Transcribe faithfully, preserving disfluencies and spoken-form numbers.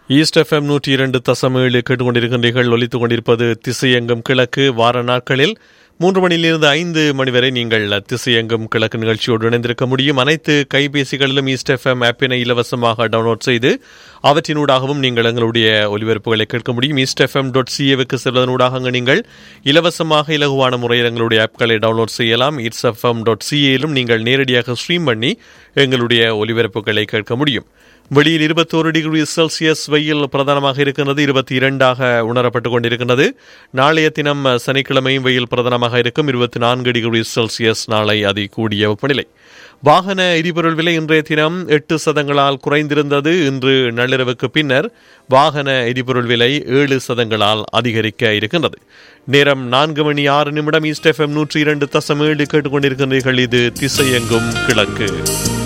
East FM நூற்றி இரண்டு தசம் ஏழு கேட்டுக்கொண்டிருக்கின்றீர்கள். ஒலித்துக் கொண்டிருப்பது திசையெங்கும் கிழக்கு. வார நாட்களில் மூன்று மணியிலிருந்து ஐந்து மணி வரை நீங்கள் திசையெங்கும் கிழக்கு நிகழ்ச்சியோடு இணைந்திருக்க முடியும். அனைத்து கைபேசிகளிலும் ஈஸ்ட் எஃப்எம் ஆப்பினை இலவசமாக டவுன்லோட் செய்து அவற்றினூடாகவும் நீங்கள் எங்களுடைய ஒலிபரப்புகளை கேட்க முடியும். ஈஸ்ட் எஃப்எம் டாட் சிஏவுக்கு செல்வதனூடாக அங்கு நீங்கள் இலவசமாக இலகுவான முறையில் எங்களுடைய ஆப்களை டவுன்லோட் செய்யலாம். ஈஸ்ட் எஃப்எம் டாட் சிஏலும் நீங்கள் நேரடியாக ஸ்ட்ரீம் பண்ணி எங்களுடைய ஒலிபரப்புகளை கேட்க முடியும். வெளியில் இருபத்தோரு டிகிரி செல்சியஸ் வெயில் பிரதானமாக இருக்கிறது. இருபத்தி இரண்டாக உணரப்பட்டுக் கொண்டிருக்கிறது. நாளைய தினம் சனிக்கிழமையும் வெயில் பிரதானமாக இருக்கும். இருபத்தி நான்கு டிகிரி செல்சியஸ் நாளை அதி கூடிய வெப்பநிலை. வாகன எரிபொருள் விலை இன்றைய தினம் எட்டு சதங்களால் குறைந்திருந்தது. இன்று நள்ளிரவுக்கு பின்னர் வாகன எரிபொருள் விலை ஏழு சதங்களால் அதிகரிக்க இருக்கின்றது. நேரம் நான்கு மணி ஆறு நிமிடம். ஈஸ்ட் எஃப்எம் நூற்றி இரண்டு தசம் ஏழு கேட்டுக்கொண்டிருக்கின்றீர்கள். இது திசையெங்கும் கிழக்கு.